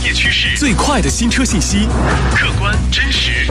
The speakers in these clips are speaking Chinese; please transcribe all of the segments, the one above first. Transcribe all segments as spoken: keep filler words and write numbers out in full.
业趋势，最快的新车信息，客观真实。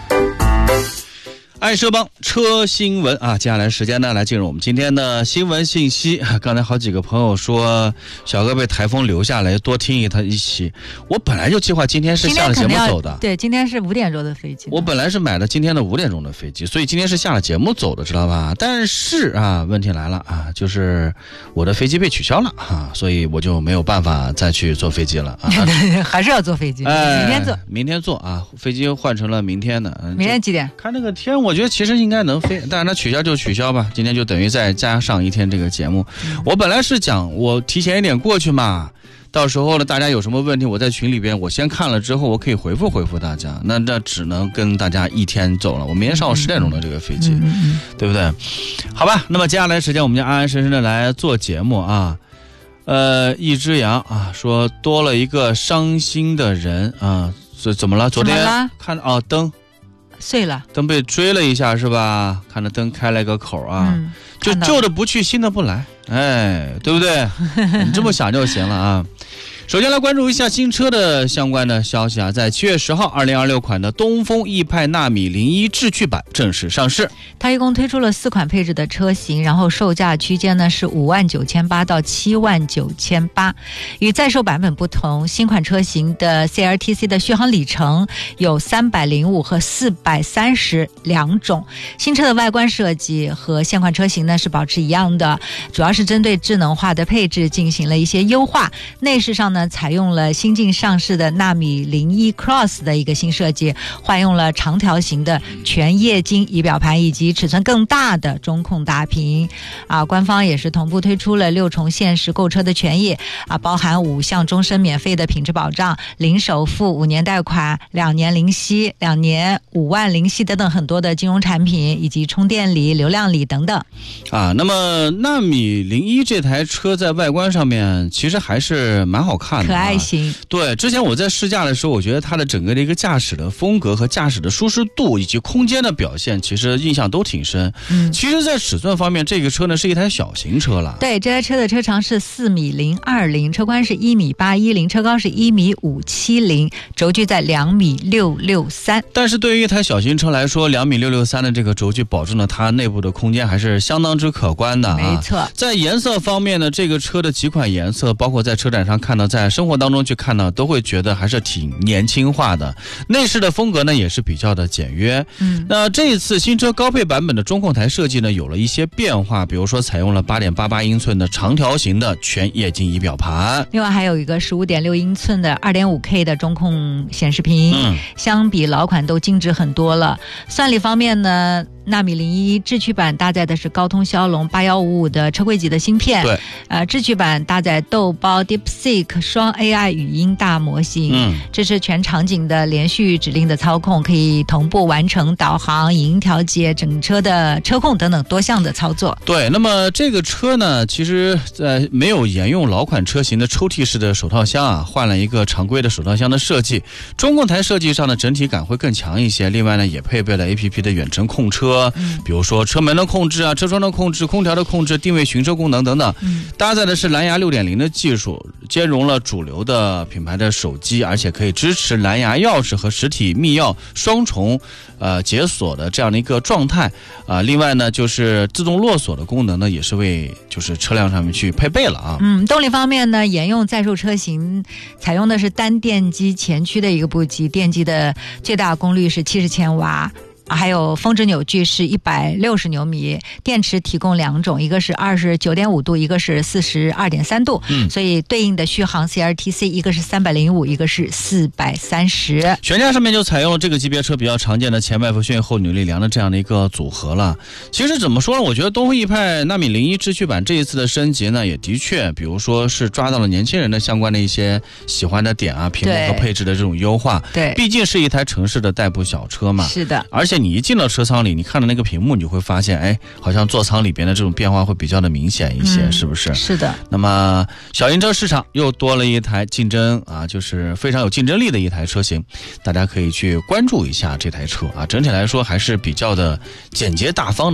爱车帮车新闻啊，接下来时间呢，来进入我们今天的新闻信息。刚才好几个朋友说小哥被台风留下来，多听一他一期。我本来就计划今天是下了节目走的， 对，今天是五点钟的飞机。 我本来是买了今天的五点钟的飞机，所以今天是下了节目走的，知道吧？但是啊，问题来了啊，就是我的飞机被取消了啊，所以我就没有办法再去坐飞机了啊。 还是要坐飞机， 哎、 明天坐， 明天坐啊，飞机换成了明天的。 明天几点？ 看那个天，我觉得其实应该能飞，但是它取消就取消吧。今天就等于再加上一天这个节目。嗯、我本来是讲我提前一点过去嘛，到时候呢大家有什么问题，我在群里边我先看了之后，我可以回复回复大家。那这只能跟大家一天走了。我明天上午十点钟的这个飞机，嗯嗯嗯对不对？好吧，那么接下来时间我们就安安生生的来做节目啊。呃，一只羊啊说多了一个伤心的人啊，这怎么了？昨天看哦灯。 碎了， 灯被追了一下是吧？看着灯开了个口啊，嗯、就旧的不去，新的不来，哎，对不对？你这么想就行了啊。首先来关注一下新车的相关的消息啊，在七月十号，二零二六款的东风奕派纳米零一智驱版正式上市。 它一共推出了四款配置的车型，然后售价区间呢是五万九千八到七万九千八。与在售版本不同，新款车型的 C L T C 的续航里程有三百零五和四百三十两种。新车的外观设计和现款车型呢是保持一样的，主要是针对智能化的配置进行了一些优化。内饰上呢，采用了新近上市的纳米零一 Cross 的一个新设计，换用了长条形的全液晶仪表盘以及尺寸更大的中控大屏啊。官方也是同步推出了六重限时购车的权益啊，包含五项终身免费的品质保障、零首付、五年贷款、两年零息、两年五万零息等等很多的金融产品，以及充电礼、流量礼等等啊。那么纳米零一这台车在外观上面其实还是蛮好看的。 可爱型、啊、 对，之前我在试驾的时候，我觉得它的整个的一个驾驶的风格和驾驶的舒适度以及空间的表现，其实印象都挺深。嗯，其实在尺寸方面，这个车呢是一台小型车了。 对，这台车的车长是四米零二零，车宽是一米八一零，车高是一米五七零，轴距在两米六六三。 但是对于一台小型车来说，两米六六三的这个轴距保证了它内部的空间还是相当之可观的啊。 没错， 在颜色方面呢，这个车的几款颜色，包括在车展上看到，在生活当中去看到，都会觉得还是挺年轻化的。内饰的风格呢也是比较的简约。嗯，那这一次新车高配版本的中控台设计呢有了一些变化，比如说采用了 八点八八英寸的长条形的全液晶仪表盘， 另外还有一个 十五点六英寸的 二点五K 的中控显示屏，嗯，相比老款都精致很多了。算力方面呢，纳米零一智驱版搭载的是高通骁龙八一五五的车规级的芯片， 对， 呃，智驱版搭载豆包 DeepSeek 双 A I 语音大模型，嗯，这是全场景的连续指令的操控，可以同步完成导航、语音调节、整车的车控等等多项的操作。 对，那么这个车呢，其实在没有沿用老款车型的抽屉式的手套箱啊，换了一个常规的手套箱的设计。中控台设计上的整体感会更强一些，另外呢，也配备了 A P P 的远程控车，嗯，比如说车门的控制啊、车窗的控制、空调的控制、定位寻车功能等等。嗯，搭载的是蓝牙 六点零 的技术，兼容了主流的品牌的手机，而且可以支持蓝牙钥匙和实体密钥双重呃解锁的这样的一个状态啊、呃。另外呢，就是自动落锁的功能呢，也是为就是车辆上面去配备了啊。 嗯，动力方面呢，沿用在售车型，采用的是单电机前驱的一个布局，电机的最大功率是七十千瓦。还有峰值扭矩是一百六十牛米，电池提供两种，一个是二十九点五度，一个是四十二点三度，嗯，所以对应的续航 C L T C 一个是三百零五，一个是四百三十。 悬架上面就采用了这个级别车比较常见的前麦弗逊后扭力梁的这样的一个组合了。其实怎么说呢，我觉得东风奕派纳米零一智驱版这一次的升级呢，也的确比如说是抓到了年轻人的相关的一些喜欢的点啊，屏幕和配置的这种优化。 对， 毕竟是一台城市的代步小车嘛。 是的， 而且你一进到车舱里，你看到那个屏幕，你就会发现，哎，好像座舱里边的这种变化会比较的明显一些，嗯、是不是？ 是的。 那么小型车市场又多了一台竞争啊，就是非常有竞争力的一台车型，大家可以去关注一下这台车啊。整体来说还是比较的简洁大方的。